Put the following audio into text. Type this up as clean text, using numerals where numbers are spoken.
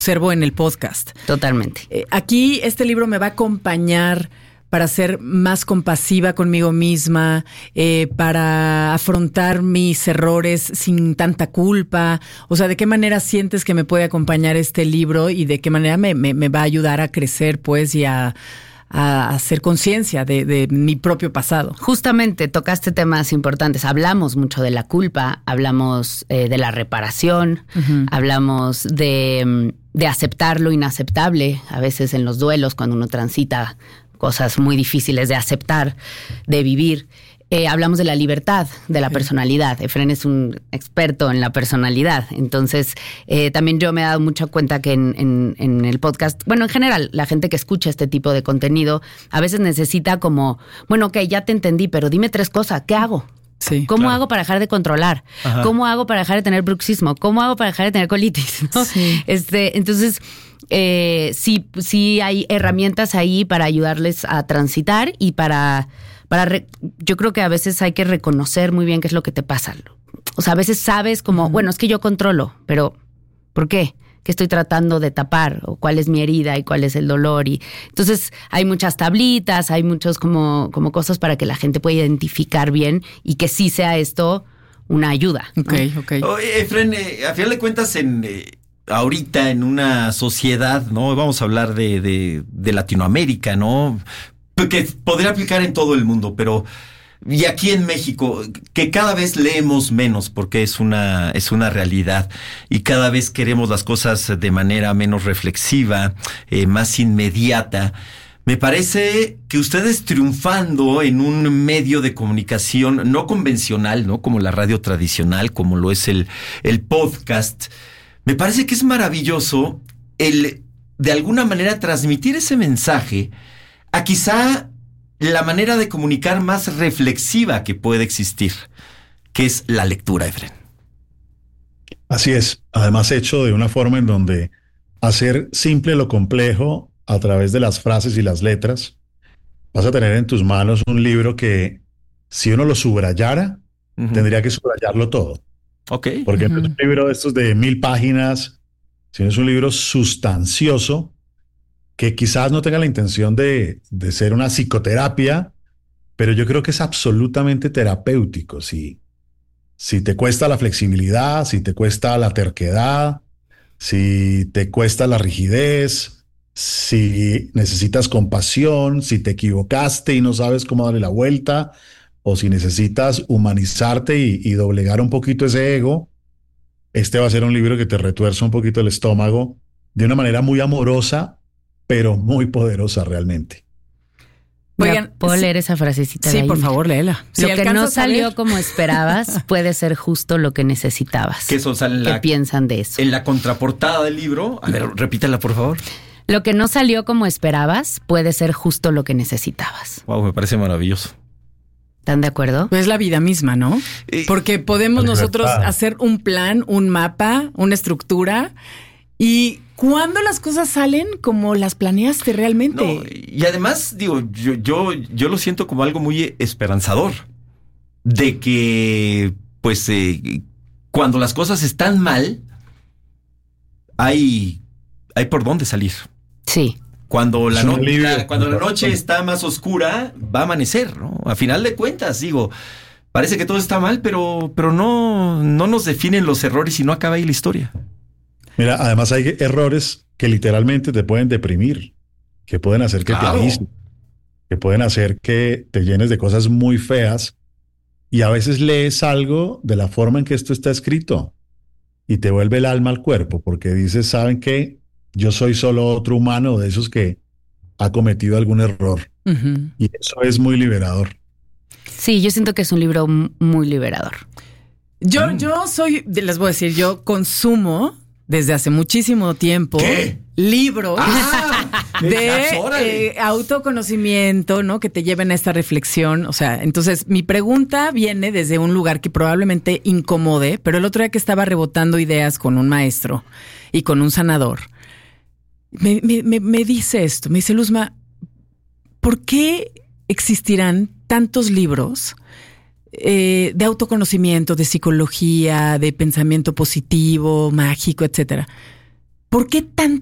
observo en el podcast. Totalmente. Aquí este libro me va a acompañar para ser más compasiva conmigo misma, para afrontar mis errores sin tanta culpa. O sea, ¿de qué manera sientes que me puede acompañar este libro y de qué manera me va a ayudar a crecer, pues, y a hacer conciencia de mi propio pasado? Justamente tocaste temas importantes. Hablamos mucho de la culpa, hablamos de la reparación, hablamos de aceptar lo inaceptable, a veces en los duelos, cuando uno transita cosas muy difíciles de aceptar, de vivir. Hablamos de la libertad, de la personalidad. Efren es un experto en la personalidad. Entonces, también yo me he dado mucha cuenta que en el podcast, bueno, en general, la gente que escucha este tipo de contenido a veces necesita como, bueno, ok, ya te entendí, pero dime 3 cosas. ¿Qué hago? Sí, ¿Cómo hago para dejar de controlar? Ajá. ¿Cómo hago para dejar de tener bruxismo? ¿Cómo hago para dejar de tener colitis? ¿No? Sí. Entonces, sí hay herramientas ahí para ayudarles a transitar y yo creo que a veces hay que reconocer muy bien qué es lo que te pasa. O sea, a veces sabes como, bueno, es que yo controlo, pero ¿por qué? ¿Qué estoy tratando de tapar? ¿O cuál es mi herida y cuál es el dolor? Y entonces hay muchas tablitas, hay muchos como cosas para que la gente pueda identificar bien y que sí sea esto una ayuda, ¿no? Ok. Efren, a final de cuentas, ahorita en una sociedad, ¿no? Vamos a hablar de Latinoamérica, ¿no? Que podría aplicar en todo el mundo, pero y aquí en México, que cada vez leemos menos porque es una realidad y cada vez queremos las cosas de manera menos reflexiva, más inmediata. Me parece que ustedes triunfando en un medio de comunicación no convencional, ¿no? Como la radio tradicional, como lo es el podcast, me parece que es maravilloso el, de alguna manera, transmitir ese mensaje a quizá la manera de comunicar más reflexiva que puede existir, que es la lectura, Efren. Así es, además hecho de una forma en donde hacer simple lo complejo a través de las frases y las letras. Vas a tener en tus manos un libro que, si uno lo subrayara, tendría que subrayarlo todo. Ok. Porque no es un libro de estos de 1000 páginas, sino es un libro sustancioso que quizás no tenga la intención de ser una psicoterapia, pero yo creo que es absolutamente terapéutico. Si te cuesta la flexibilidad, si te cuesta la terquedad, si te cuesta la rigidez, si necesitas compasión, si te equivocaste y no sabes cómo darle la vuelta, o si necesitas humanizarte y doblegar un poquito ese ego, este va a ser un libro que te retuerza un poquito el estómago de una manera muy amorosa, pero muy poderosa realmente. Oigan, ¿puedo leer esa frasecita? Sí, de ahí? por favor, léela. Lo que no salió como esperabas puede ser justo lo que necesitabas. ¿Qué piensan de eso? En la contraportada del libro, a ver, repítela, por favor. Lo que no salió como esperabas puede ser justo lo que necesitabas. Wow, me parece maravilloso. ¿Están de acuerdo? Pues es la vida misma, ¿no? Porque podemos nosotros hacer un plan, un mapa, una estructura, y cuando las cosas salen como las planeaste realmente. No, y además, digo, yo lo siento como algo muy esperanzador, de que, pues, cuando las cosas están mal, hay por dónde salir. Sí. Cuando la noche está más oscura, va a amanecer, ¿no? A final de cuentas, digo, parece que todo está mal, pero no nos definen los errores y no acaba ahí la historia. Mira, además hay errores que literalmente te pueden deprimir, que pueden hacer que te aísles, que pueden hacer que te llenes de cosas muy feas, y a veces lees algo de la forma en que esto está escrito y te vuelve el alma al cuerpo, porque dices, ¿saben qué? Yo soy solo otro humano de esos que ha cometido algún error. Y eso es muy liberador. Sí, yo siento que es un libro muy liberador. Yo les voy a decir, yo consumo desde hace muchísimo tiempo libros de autoconocimiento, ¿no? Que te lleven a esta reflexión. O sea, entonces mi pregunta viene desde un lugar que probablemente incomode, pero el otro día que estaba rebotando ideas con un maestro y con un sanador, me dice esto, me dice, Luzma, ¿por qué existirán tantos libros de autoconocimiento, de psicología, de pensamiento positivo, mágico, etcétera, ¿por qué tan